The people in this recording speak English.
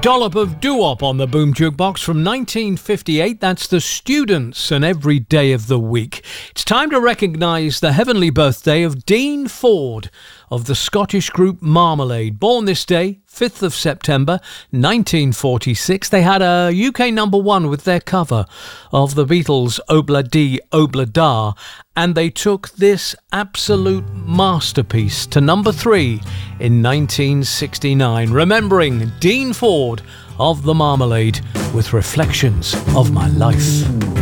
Dollop of doo-wop on the Boom Jukebox from 1958. That's The Students and Every Day of the Week. It's time to recognise the heavenly birthday of Dean Ford of the Scottish group Marmalade. Born this day, 5th of September 1946. They had a UK #1 with their cover of the Beatles' Obla Di Obla Da, and they took this absolute masterpiece to #3 in 1969, remembering Dean Ford of the Marmalade with Reflections of My Life.